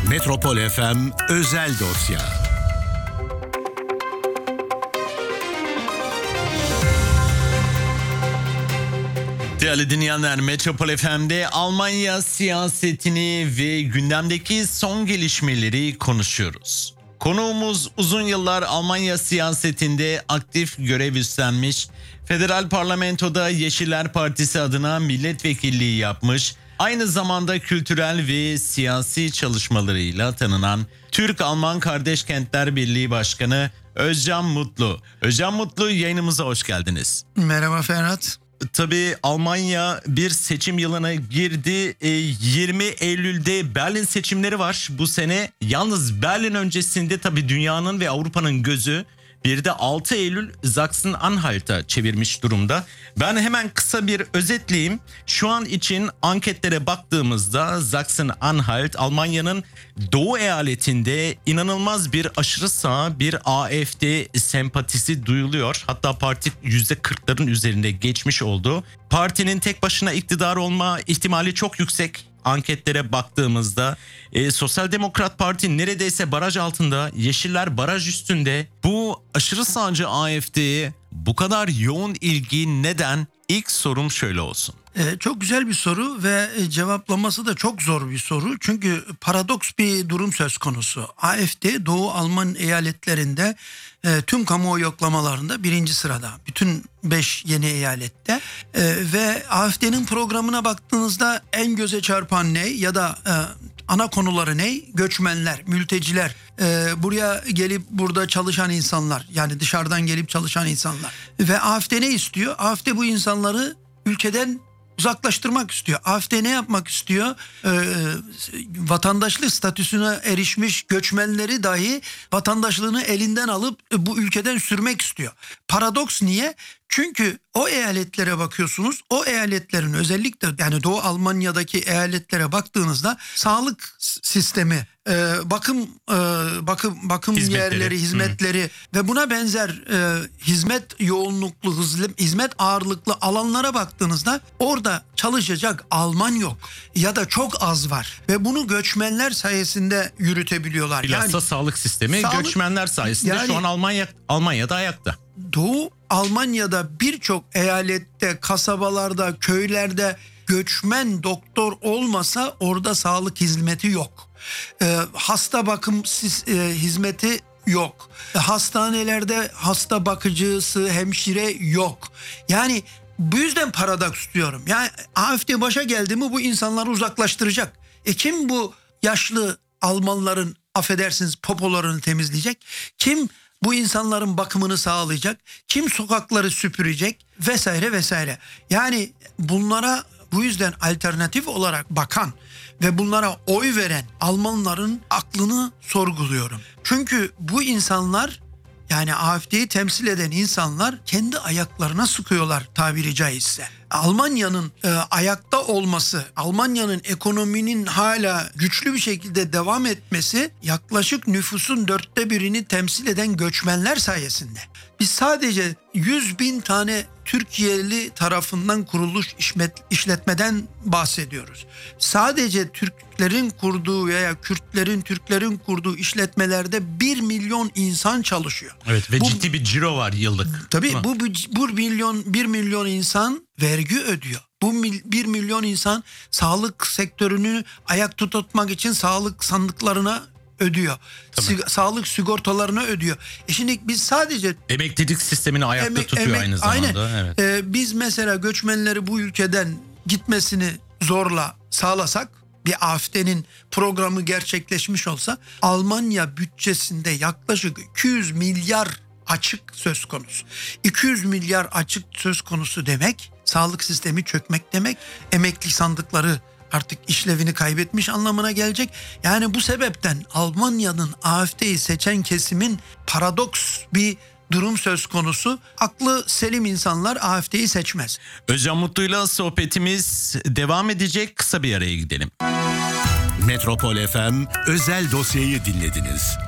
Metropol FM Özel Dosya. Değerli dinleyenler, Metropol FM'de Almanya siyasetini ve gündemdeki son gelişmeleri konuşuyoruz. Konuğumuz uzun yıllar Almanya siyasetinde aktif görev üstlenmiş, Federal Parlamento'da Yeşiller Partisi adına milletvekilliği yapmış, aynı zamanda kültürel ve siyasi çalışmalarıyla tanınan Türk-Alman Kardeş Kentler Birliği Başkanı Özcan Mutlu. Özcan Mutlu, yayınımıza hoş geldiniz. Merhaba Ferhat. Tabii Almanya bir seçim yılına girdi. 20 Eylül'de Berlin seçimleri var bu sene. Yalnız Berlin öncesinde tabii dünyanın ve Avrupa'nın gözü bir de 6 Eylül Sachsen-Anhalt'a çevirmiş durumda. Ben hemen kısa bir özetleyeyim. Şu an için anketlere baktığımızda Sachsen-Anhalt Almanya'nın doğu eyaletinde inanılmaz bir aşırı sağ bir AfD sempatisi duyuluyor. Hatta parti %40'ların üzerinde geçmiş oldu. Partinin tek başına iktidar olma ihtimali çok yüksek. Anketlere baktığımızda Sosyal Demokrat Parti neredeyse baraj altında, Yeşiller baraj üstünde. Bu aşırı sağcı AfD'ye bu kadar yoğun ilgi neden? İlk sorum şöyle olsun. Çok güzel bir soru ve cevaplaması da çok zor bir soru. Çünkü paradoks bir durum söz konusu. AfD Doğu Alman eyaletlerinde tüm kamuoyu yoklamalarında birinci sırada. Bütün 5 yeni eyalette. Ve AfD'nin programına baktığınızda en göze çarpan ne ya da ana konuları ne? Göçmenler, mülteciler, buraya gelip burada çalışan insanlar, yani dışarıdan gelip çalışan insanlar. Ve AfD ne istiyor? AfD bu insanları ülkeden uzaklaştırmak istiyor. AfD ne yapmak istiyor? Vatandaşlık statüsüne erişmiş göçmenleri dahi vatandaşlığını elinden alıp bu ülkeden sürmek istiyor. Paradoks niye? Çünkü o eyaletlere bakıyorsunuz, o eyaletlerin özellikle yani Doğu Almanya'daki eyaletlere baktığınızda sağlık sistemi, bakım yerleri, hizmetleri ve buna benzer hizmet yoğunluklu, hizmet ağırlıklı alanlara baktığınızda orada çalışacak Alman yok ya da çok az var ve bunu göçmenler sayesinde yürütebiliyorlar. Bilhassa yani, sağlık sistemi göçmenler sayesinde yani, şu an Almanya'da ayakta. Doğu Almanya'da birçok eyalette, kasabalarda, köylerde göçmen doktor olmasa orada sağlık hizmeti yok. Hasta bakım hizmeti yok. Hastanelerde hasta bakıcısı, hemşire yok. Yani bu yüzden paradoks diyorum. Yani AfD başa geldi mi bu insanları uzaklaştıracak. Kim bu yaşlı Almanların, affedersiniz, popolarını temizleyecek? Kim bu insanların bakımını sağlayacak? Kim sokakları süpürecek? Vesaire vesaire. Yani bunlara bu yüzden alternatif olarak bakan ve bunlara oy veren Almanların aklını sorguluyorum. Çünkü bu insanlar, yani AfD'yi temsil eden insanlar kendi ayaklarına sıkıyorlar tabiri caizse. Almanya'nın ayakta olması, Almanya'nın ekonominin hala güçlü bir şekilde devam etmesi yaklaşık nüfusun 1/4'ünü temsil eden göçmenler sayesinde. Biz sadece 100.000 tane Türkiye'li tarafından kurulmuş işletmeden bahsediyoruz. Sadece Türklerin kurduğu veya Türklerin kurduğu işletmelerde 1 milyon insan çalışıyor. Evet ve ciddi bir ciro var yıllık. Tabii bu 1 milyon insan vergi ödüyor. Bu 1 milyon insan sağlık sektörünü ayakta tutmak için sağlık sandıklarına ödüyor. Sağlık sigortalarını ödüyor. Şimdi biz sadece emeklilik sistemini ayakta tutuyor aynı zamanda. Aynen. Evet. Biz mesela göçmenleri bu ülkeden gitmesini zorla sağlasak, bir AfD'nin programı gerçekleşmiş olsa Almanya bütçesinde yaklaşık 200 milyar açık söz konusu. 200 milyar açık söz konusu demek sağlık sistemi çökmek demek, emekli sandıkları artık işlevini kaybetmiş anlamına gelecek. Yani bu sebepten Almanya'nın AfD'yi seçen kesimin paradoks bir durum söz konusu. Aklı selim insanlar AfD'yi seçmez. Özcan Mutlu'yla sohbetimiz devam edecek. Kısa bir araya gidelim. Metropol FM Özel Dosya'yı dinlediniz.